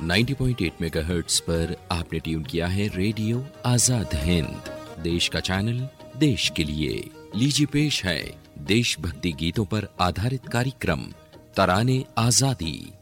90.8 megahertz पर आपने tune किया है रेडियो आजाद हिंद, देश का चैनल देश के लिए। लीजिए पेश है देशभक्ति गीतों पर आधारित कार्यक्रम तराने आजादी।